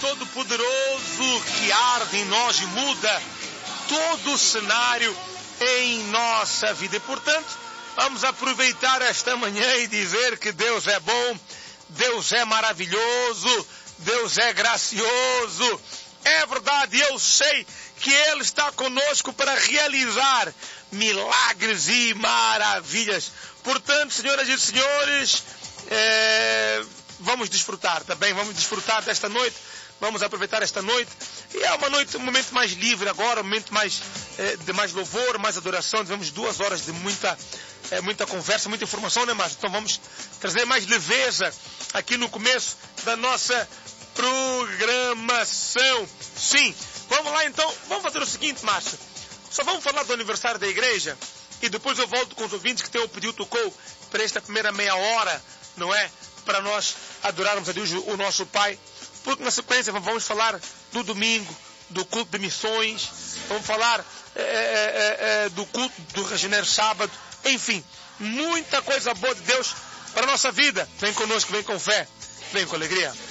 Todo-Poderoso que arde em nós e muda todo o cenário em nossa vida. E, portanto, vamos aproveitar esta manhã e dizer que Deus é bom, Deus é maravilhoso, Deus é gracioso. É verdade, eu sei que Ele está conosco para realizar milagres e maravilhas. Portanto, senhoras e senhores, vamos desfrutar, tá bem? Vamos desfrutar desta noite, vamos aproveitar esta noite. E é uma noite, um momento mais livre agora, um momento mais, de mais louvor, mais adoração. Tivemos 2 horas de muita conversa, muita informação, né, Márcio? Então vamos trazer mais leveza aqui no começo da nossa programação. Sim, vamos lá então, vamos fazer o seguinte, Márcio. Só vamos falar do aniversário da igreja e depois eu volto com os ouvintes que têm o pedido tocou para esta primeira meia hora, não é? Para nós adorarmos a Deus, o nosso Pai. Porque na sequência vamos falar do domingo, do culto de missões, vamos falar do culto do Regenero Sábado, enfim, muita coisa boa de Deus para a nossa vida. Vem conosco, vem com fé, vem com alegria.